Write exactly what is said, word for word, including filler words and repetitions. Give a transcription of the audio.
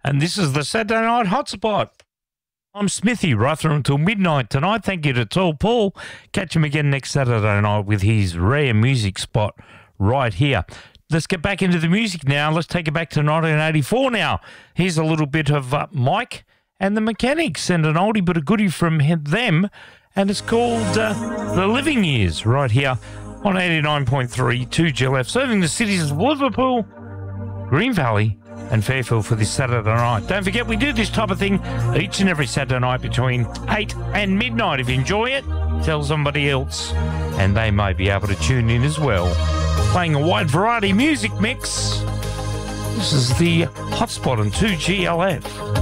and this is the Saturday Night Hotspot. I'm Smithy, right through until midnight tonight. Thank you to Tall Paul. Catch him again next Saturday night with his rare music spot right here. Let's get back into the music now. Let's take it back to nineteen eighty-four now. Here's a little bit of uh, Mike and the Mechanics and an oldie but a goodie from him, them, and it's called uh, The Living Years right here on eighty-nine point three two G L F, serving the cities of Liverpool, Green Valley and Fairfield for this Saturday night. Don't forget, we do this type of thing each and every Saturday night between eight and midnight. If you enjoy it, tell somebody else and they may be able to tune in as well. Playing a wide variety music mix. This is the Hotspot on two G L F.